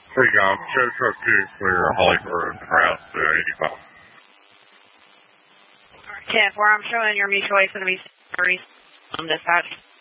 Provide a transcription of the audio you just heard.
Hey, show truck 2 clear Hollywood Route 85. 10-4, I'm showing your mutual aid is going to be 30 dispatch.